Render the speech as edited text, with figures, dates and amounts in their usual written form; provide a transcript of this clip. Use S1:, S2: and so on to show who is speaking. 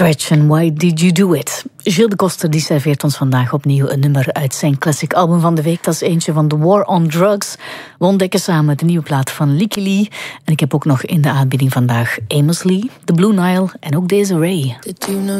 S1: Stretch and Why Did You Do It? Gilles de Koster die serveert ons vandaag opnieuw een nummer uit zijn classic album van de week. Dat is eentje van The War on Drugs. We ontdekken samen de nieuwe plaat van Lykke Li. En ik heb ook nog in de aanbieding vandaag Amos Lee, The Blue Nile en ook deze Ray.
S2: Did you know